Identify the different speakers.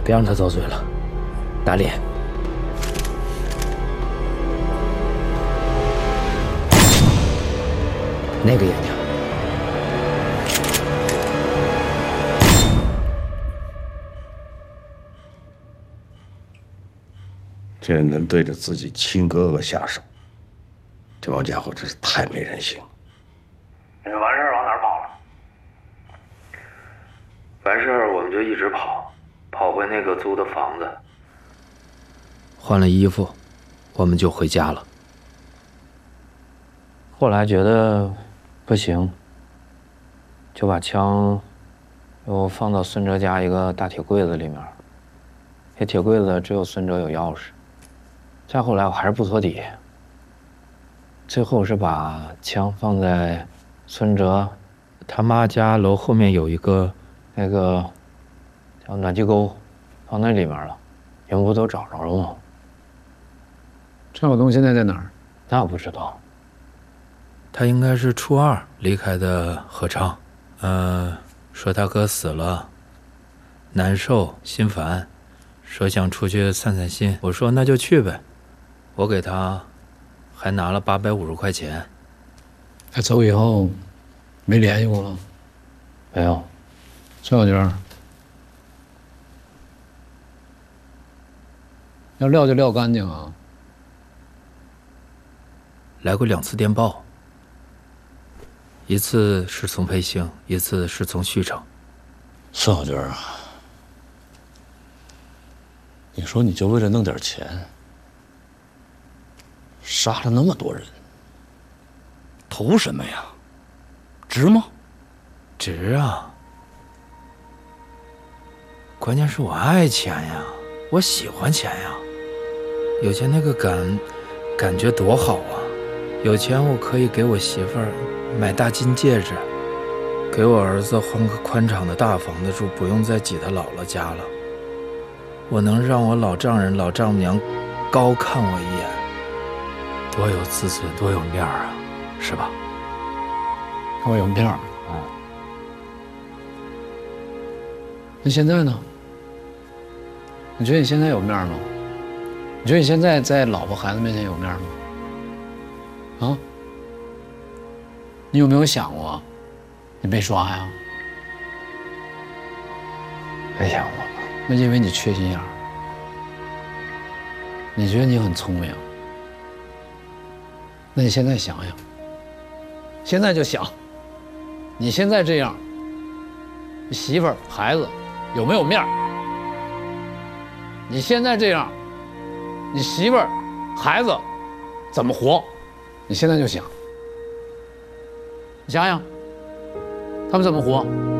Speaker 1: 别让他遭罪了，打脸。那个眼睛，
Speaker 2: 这人能对着自己亲哥哥下手，这帮家伙真是太没人性。
Speaker 3: 你完事儿往哪儿跑了？完事儿我们就一直跑回那个租的房子。
Speaker 1: 换了衣服，我们就回家了。后来觉得不行，就把枪又放到孙哲家一个大铁柜子里面。这铁柜子只有孙哲有钥匙。再后来我还是不托底，最后是把枪放在孙哲他妈家楼后面有一个那个叫暖气沟，放那里面了。你们不都找着了吗？
Speaker 4: 陈晓东现在在哪儿？
Speaker 1: 那我不知道。他应该是初2离开的合唱，说他哥死了，难受心烦，说想出去散散心。我说那就去呗，我给他还拿了850块钱。
Speaker 4: 他走以后没联系过了？
Speaker 1: 没有。
Speaker 4: 崔小军，要撂就撂干净啊！
Speaker 1: 来过2次电报，一次是从培兴，一次是从旭城。
Speaker 2: 孙小军啊，你说你就为了弄点钱，杀了那么多人，图什么呀？值吗？
Speaker 1: 值啊！关键是我爱钱呀，我喜欢钱呀，有钱那个感觉多好啊！有钱我可以给我媳妇儿买大金戒指，给我儿子换个宽敞的大房子住，不用再挤他姥姥家了。我能让我老丈人老丈母娘高看我一眼，多有自尊，多有面儿啊，是吧？
Speaker 4: 我有面儿。那现在呢？你觉得你现在有面吗？你觉得你现在在老婆孩子面前有面吗？啊？你有没有想过，你被抓呀？
Speaker 1: 没想过。
Speaker 4: 那因为你缺心眼儿。你觉得你很聪明，那你现在想想，现在就想，你现在这样，你媳妇儿孩子有没有面儿？你现在这样，你媳妇儿孩子怎么活？你现在就想，你想想，他们怎么活？